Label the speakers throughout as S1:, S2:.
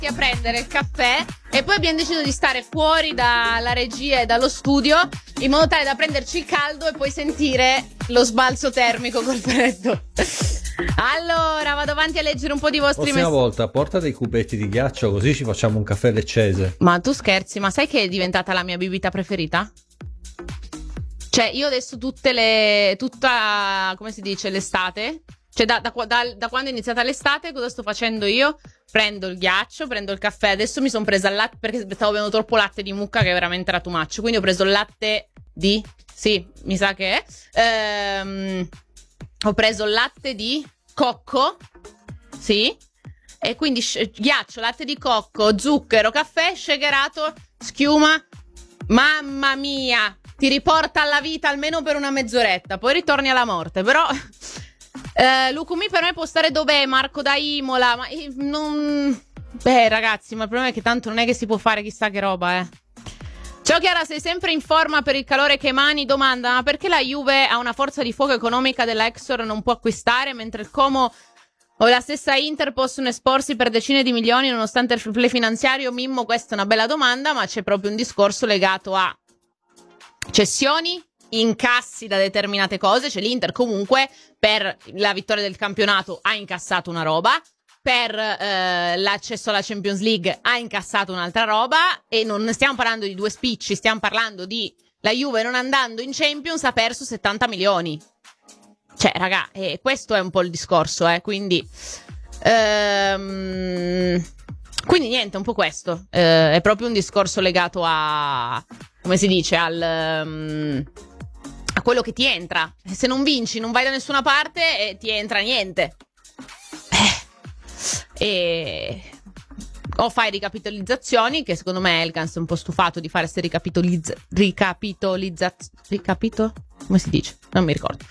S1: andati a prendere il caffè e poi abbiamo deciso di stare fuori dalla regia e dallo studio in modo tale da prenderci il caldo e poi sentire lo sbalzo termico col freddo. Allora, vado avanti a leggere un po' di vostri
S2: messaggi. Prossima volta porta dei cubetti di ghiaccio, così ci facciamo un caffè leccese.
S1: Ma tu scherzi, ma sai che è diventata la mia bibita preferita? Cioè, io adesso tutta, come si dice, l'estate, cioè da quando è iniziata l'estate, cosa sto facendo io? Prendo il ghiaccio, prendo il caffè. Adesso mi sono presa il latte perché stavo bevendo troppo latte di mucca, che veramente era too much. Quindi ho preso il latte di... Sì, mi sa che è. Ho preso il latte di cocco. Sì. E quindi ghiaccio, latte di cocco, zucchero, caffè, shakerato, schiuma. Mamma mia! Ti riporta alla vita almeno per una mezz'oretta, poi ritorni alla morte. Però Lucumi per me può stare dov'è, Marco da Imola, ma non... Beh ragazzi, ma il problema è che tanto non è che si può fare chissà che roba, Ciao Chiara, sei sempre in forma per il calore che emani? Domanda, ma perché la Juve ha una forza di fuoco economica della Exor non può acquistare, mentre il Como o la stessa Inter possono esporsi per decine di milioni nonostante il fair play finanziario? Mimmo, questa è una bella domanda, ma c'è proprio un discorso legato a cessioni, incassi da determinate cose. Cioè l'Inter comunque per la vittoria del campionato ha incassato una roba, per l'accesso alla Champions League ha incassato un'altra roba, e non stiamo parlando di due spicci, stiamo parlando di la Juve non andando in Champions ha perso 70 milioni. Cioè raga, questo è un po' il discorso, quindi niente, un po' questo, è proprio un discorso legato a, come si dice, a quello che ti entra. Se non vinci, non vai da nessuna parte e ti entra niente. O fai ricapitalizzazioni, che secondo me Elkans è un po' stufato di fare queste ricapitolizzazioni. Come si dice? Non mi ricordo.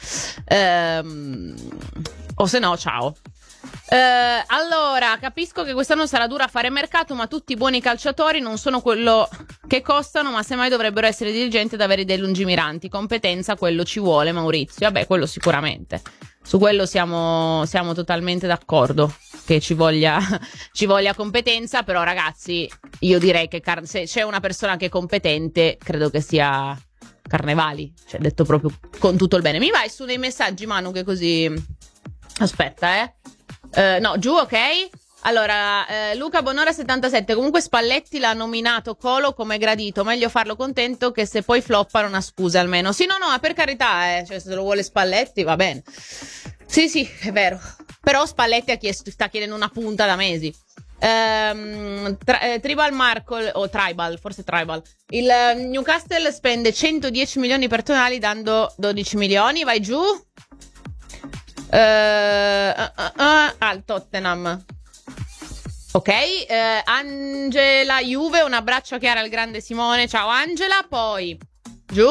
S1: O se no, ciao. Allora, capisco che quest'anno sarà dura fare mercato, ma tutti i buoni calciatori non sono quello che costano, ma semmai dovrebbero essere dirigenti ed avere dei lungimiranti. Competenza, quello ci vuole, Maurizio. Vabbè, quello sicuramente. Su quello siamo totalmente d'accordo, che ci voglia competenza, però ragazzi, io direi che se c'è una persona che è competente, credo che sia Carnevali, cioè detto proprio con tutto il bene. Mi vai su dei messaggi, Manu, che così... Aspetta, no, giù, ok? Allora, Luca Bonora 77, comunque Spalletti l'ha nominato Colo come gradito, meglio farlo contento che se poi floppa non ha scuse almeno. Sì, no, per carità, cioè se lo vuole Spalletti va bene. Sì, è vero. Però Spalletti sta chiedendo una punta da mesi. Tribal Marco, o Tribal, forse Tribal. Il Newcastle spende 110 milioni per Tonali dando 12 milioni, vai giù. Al Tottenham. Ok, Angela Juve, un abbraccio a Chiara al grande Simone, ciao Angela. Poi giù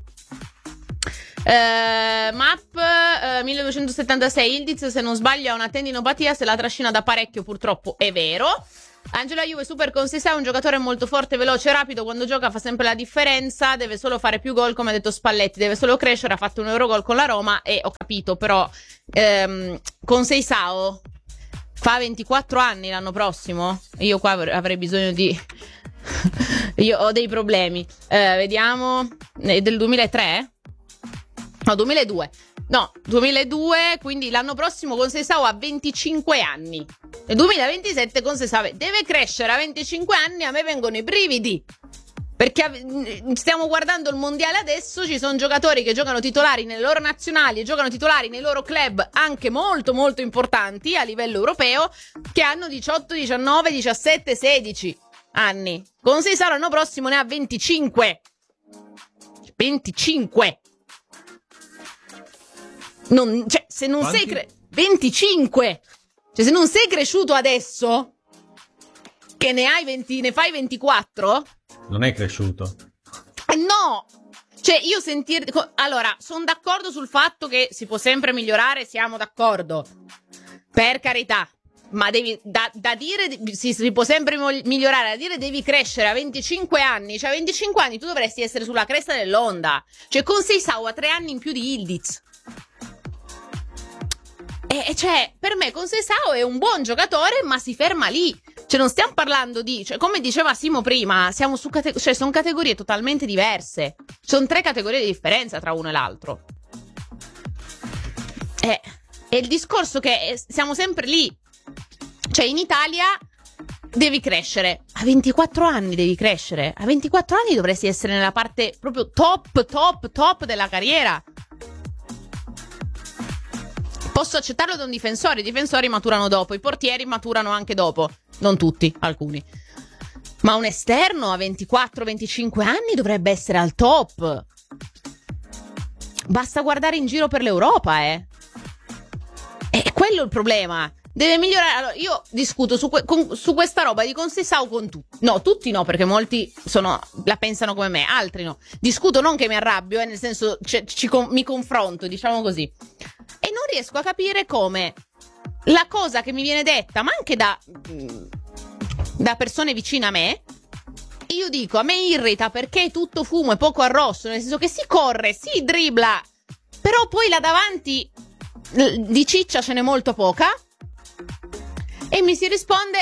S1: Map 1276, Ildiz se non sbaglio ha una tendinopatia, se la trascina da parecchio purtroppo, è vero. Angela Juve super consistente, è un giocatore molto forte, veloce, rapido, quando gioca fa sempre la differenza, deve solo fare più gol, come ha detto Spalletti, deve solo crescere, ha fatto un Eurogol con la Roma e ho capito, però con Seisao fa 24 anni l'anno prossimo, io qua avrei bisogno di io ho dei problemi, vediamo, è del 2003? No, 2002. No, 2002, quindi l'anno prossimo con Seisao ha 25 anni. Nel 2027 con Seisao deve crescere a 25 anni, a me vengono i brividi. Perché stiamo guardando il mondiale adesso, ci sono giocatori che giocano titolari nelle loro nazionali e giocano titolari nei loro club anche molto molto importanti a livello europeo, che hanno 18, 19, 17, 16 anni. Con Seisao l'anno prossimo ne ha 25. 25. Se non sei 25, cioè se non sei cresciuto adesso che ne fai 24,
S2: non è cresciuto.
S1: No, cioè io allora sono d'accordo sul fatto che si può sempre migliorare, siamo d'accordo, per carità, ma devi da dire si può sempre migliorare, da dire devi crescere a 25 anni, cioè a 25 anni tu dovresti essere sulla cresta dell'onda, cioè con Seisao ha 3 anni in più di Ildiz. E cioè, per me con Seisao è un buon giocatore, ma si ferma lì. Cioè non stiamo parlando di, cioè, come diceva Simo prima, siamo su cioè sono categorie totalmente diverse. Sono 3 categorie di differenza tra uno e l'altro. E il discorso che siamo sempre lì. Cioè in Italia devi crescere. A 24 anni devi crescere. A 24 anni dovresti essere nella parte proprio top della carriera. Posso accettarlo da un difensore. I difensori maturano dopo. I portieri maturano anche dopo. Non tutti, alcuni. Ma un esterno a 24-25 anni dovrebbe essere al top. Basta guardare in giro per l'Europa, E quello è il problema. Deve migliorare. Allora, io discuto su questa roba di Conceição con tutti. No, tutti no, perché molti la pensano come me, altri no. Discuto, non che mi arrabbio, nel senso mi confronto, diciamo così. E non riesco a capire come la cosa che mi viene detta, ma anche da persone vicine a me, io dico, a me irrita perché è tutto fumo e poco arrosto, nel senso che si corre, si dribbla, però poi là davanti di ciccia ce n'è molto poca. E mi si risponde,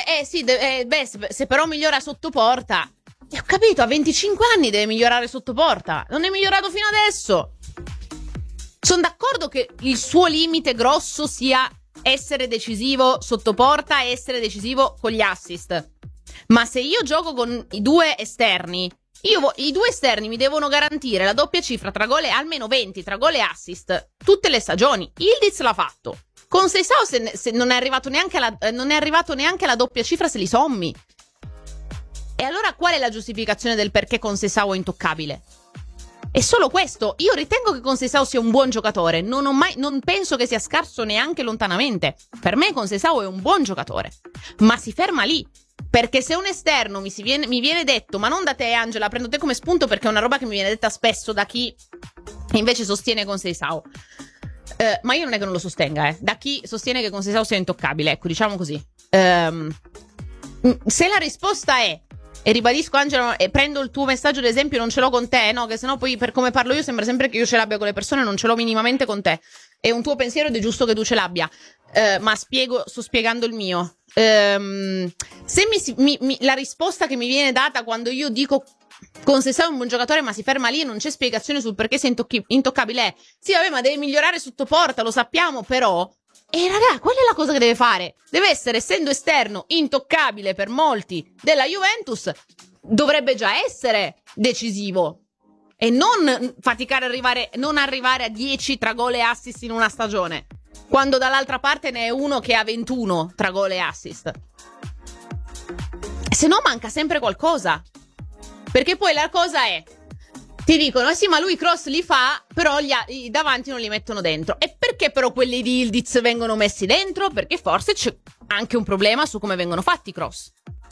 S1: se però migliora sotto porta. E ho capito, a 25 anni deve migliorare sotto porta. Non è migliorato fino adesso. Sono d'accordo che il suo limite grosso sia essere decisivo sotto porta e essere decisivo con gli assist. Ma se io gioco con i 2 esterni, i 2 esterni mi devono garantire la doppia cifra tra gol e almeno 20 tra gol e assist tutte le stagioni. Yildiz l'ha fatto. Conceição se non è arrivato neanche alla doppia cifra se li sommi. E allora qual è la giustificazione del perché Conceição è intoccabile? È solo questo. Io ritengo che Conceição sia un buon giocatore. Non penso che sia scarso neanche lontanamente. Per me Conceição è un buon giocatore. Ma si ferma lì. Perché se un esterno mi viene detto, ma non da te Angela, prendo te come spunto perché è una roba che mi viene detta spesso da chi invece sostiene Conceição. Ma io non è che non lo sostenga, da chi sostiene che Conceição sia intoccabile, ecco, diciamo così. Se la risposta è, e ribadisco Angela, e prendo il tuo messaggio ad esempio, non ce l'ho con te, no? Che sennò poi per come parlo io sembra sempre che io ce l'abbia con le persone, non ce l'ho minimamente con te. È un tuo pensiero ed è giusto che tu ce l'abbia. Ma sto spiegando il mio. Se la risposta che mi viene data quando io dico Conceição è un buon giocatore ma si ferma lì e non c'è spiegazione sul perché sia intoccabile è, sì vabbè ma deve migliorare sotto porta, lo sappiamo però, e raga, quella è la cosa che deve fare, deve essere, essendo esterno intoccabile per molti della Juventus, dovrebbe già essere decisivo e non faticare non arrivare a 10 tra gol e assist in una stagione, quando dall'altra parte ne è uno che ha 21 tra gol e assist. Se no manca sempre qualcosa. Perché poi la cosa è, ti dicono, sì ma lui cross li fa, però i davanti non li mettono dentro. E perché però quelli di Yildiz vengono messi dentro? Perché forse c'è anche un problema su come vengono fatti i cross.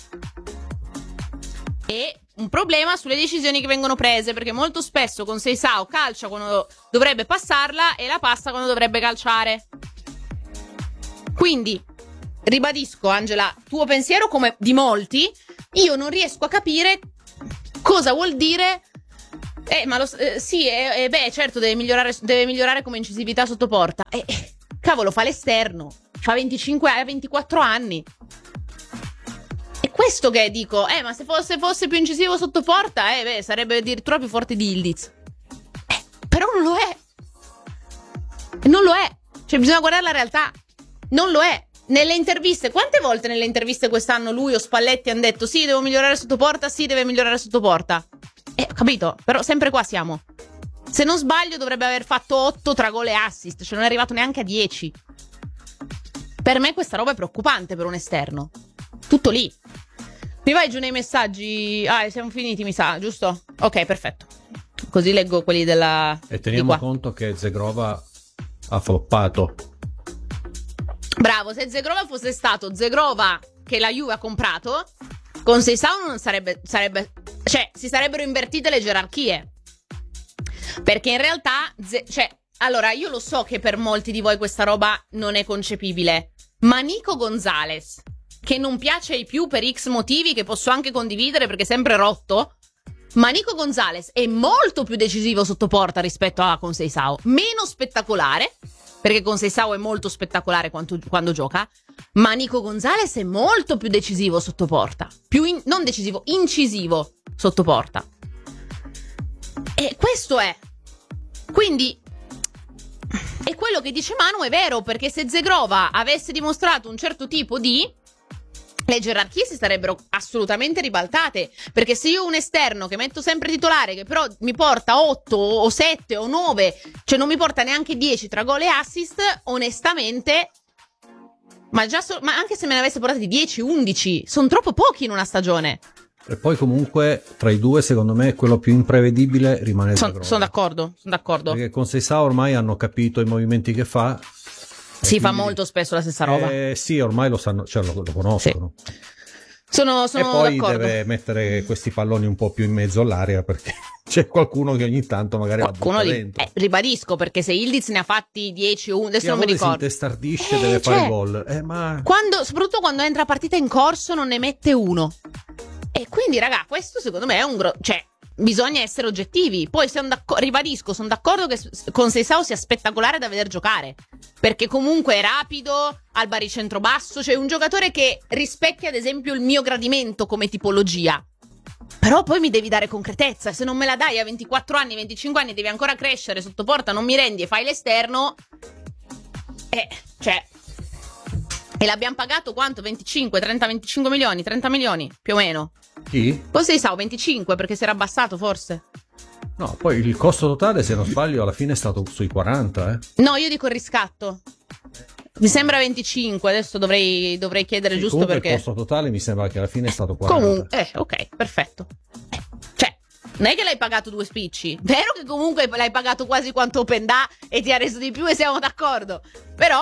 S1: E un problema sulle decisioni che vengono prese, perché molto spesso Conceição calcia quando dovrebbe passarla e la passa quando dovrebbe calciare. Quindi, ribadisco Angela, tuo pensiero come di molti, io non riesco a capire cosa vuol dire. Sì, certo deve migliorare come incisività sotto porta. Cavolo, fa l'esterno, fa 24 anni. È questo che dico, ma se fosse più incisivo sotto porta, sarebbe addirittura più forte di Yildiz. Però non lo è. Non lo è. Cioè, bisogna guardare la realtà. Non lo è. Nelle interviste, quante volte nelle interviste quest'anno lui o Spalletti hanno detto sì, devo migliorare sotto porta, sì, deve migliorare sotto porta. Capito? Però sempre qua siamo. Se non sbaglio dovrebbe aver fatto 8 tra gol e assist, cioè non è arrivato neanche a 10. Per me questa roba è preoccupante per un esterno. Tutto lì. Mi vai giù nei messaggi? Siamo finiti mi sa, giusto? Ok, perfetto. Così leggo quelli della...
S2: E teniamo conto che Zegrova ha floppato.
S1: Bravo, se Zegrova fosse stato Zegrova che la Juve ha comprato, Conceição non sarebbe, cioè si sarebbero invertite le gerarchie. Perché in realtà, allora io lo so che per molti di voi questa roba non è concepibile, ma Nico Gonzalez, che non piace ai più per X motivi che posso anche condividere perché è sempre rotto, ma Nico Gonzalez è molto più decisivo sotto porta rispetto a Conceição, meno spettacolare, perché con Seisao è molto spettacolare quando gioca, ma Nico Gonzalez è molto più decisivo sotto porta, non decisivo, incisivo sotto porta. E questo è. Quindi, e quello che dice Manu è vero, perché se Zegrova avesse dimostrato un certo tipo di... le gerarchie si sarebbero assolutamente ribaltate, perché se io ho un esterno che metto sempre titolare, che però mi porta 8 o 7 o 9, cioè non mi porta neanche 10 tra gol e assist, onestamente, ma anche se me ne avesse portati 10, 11, sono troppo pochi in una stagione.
S2: E poi comunque tra i due secondo me quello più imprevedibile rimane Zagrova.
S1: Sono d'accordo.
S2: Perché con Seisao ormai hanno capito i movimenti che fa.
S1: Si fa molto spesso la stessa roba.
S2: Sì, ormai lo sanno, cioè lo conoscono. Sì.
S1: Sono
S2: e poi
S1: d'accordo.
S2: Deve mettere questi palloni un po' più in mezzo all'area, perché c'è qualcuno che ogni tanto magari la butta dentro.
S1: Ribadisco, perché se Ildiz ne ha fatti 10 o 11, adesso non mi ricordo.
S2: Si intestardisce, deve fare gol.
S1: Soprattutto quando entra partita in corso non ne mette uno. E quindi, raga, questo secondo me è cioè, bisogna essere oggettivi. Poi ribadisco, sono d'accordo che con Seisao sia spettacolare da vedere giocare, perché comunque è rapido, al baricentro basso, cioè un giocatore che rispecchia ad esempio il mio gradimento come tipologia. Però poi mi devi dare concretezza. Se non me la dai a 24 anni, 25 anni, devi ancora crescere sotto porta, non mi rendi e fai l'esterno, cioè... E l'abbiamo pagato quanto? 25, 30, 25 milioni, 30 milioni, più o meno.
S2: Chi?
S1: Poi sei 25, perché si era abbassato forse.
S2: No, poi il costo totale, se non sbaglio, alla fine è stato sui 40,
S1: No, io dico il riscatto. Mi sembra 25, adesso dovrei chiedere giusto perché...
S2: il costo totale mi sembra che alla fine è stato 40.
S1: Comunque, ok, perfetto. Cioè, non è che l'hai pagato 2 spicci. Vero che comunque l'hai pagato quasi quanto Openda e ti ha reso di più e siamo d'accordo. Però...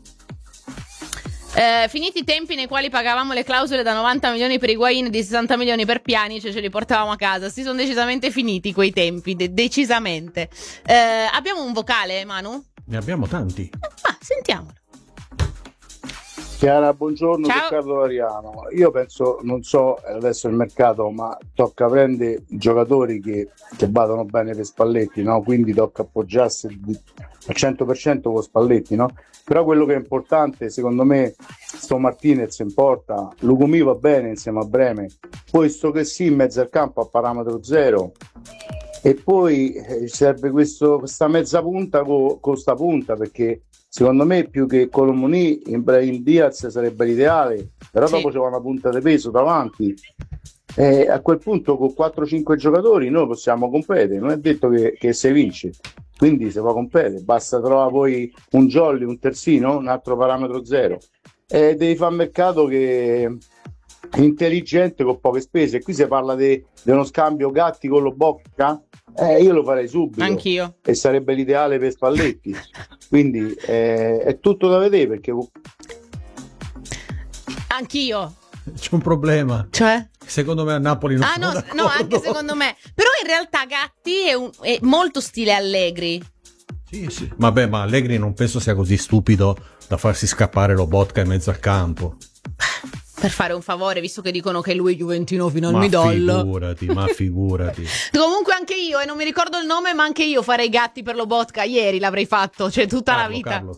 S1: finiti i tempi nei quali pagavamo le clausole da 90 milioni per Higuain e di 60 milioni per Pjanic, cioè ce li portavamo a casa. Si sono decisamente finiti quei tempi, decisamente. Abbiamo un vocale, Manu?
S2: Ne abbiamo tanti.
S1: Sentiamolo.
S3: Chiara, buongiorno,
S1: Ciao.
S3: Riccardo Ariano. Io penso, non so adesso il mercato, ma tocca prendere giocatori che vadano bene per Spalletti, no? Quindi tocca appoggiarsi al 100% con Spalletti, no? Però quello che è importante, secondo me, sto Martinez in porta, Lugumi va bene insieme a Breme, poi sto che sì in mezzo al campo a parametro zero, e poi serve questa mezza punta con sta punta, perché secondo me più che Colomoni in Diaz sarebbe l'ideale, però
S1: sì.
S3: Dopo c'è una punta di peso davanti, e a quel punto con 4-5 giocatori noi possiamo competere, non è detto che si vince, quindi si può competere, basta trovare poi un jolly, un terzino, un altro parametro zero, e devi fare un mercato che è intelligente con poche spese. Qui si parla di uno scambio Gatti con Lobocca, io lo farei subito.
S1: Anch'io.
S3: E sarebbe l'ideale per Spalletti, quindi è tutto da vedere, perché
S1: Anch'io.
S2: C'è un problema.
S1: Cioè?
S2: Secondo me a Napoli non sono d'accordo.
S1: No, anche secondo me. Però in realtà Gatti è molto stile Allegri.
S2: Sì. Vabbè, ma Allegri non penso sia così stupido da farsi scappare Lobotka in mezzo al campo.
S1: Per fare un favore, visto che dicono che lui è juventino fino al midollo.
S2: Ma figurati.
S1: Comunque anche io, e non mi ricordo il nome, ma anche io farei Gatti per Lobotka. Ieri l'avrei fatto, cioè tutta la vita.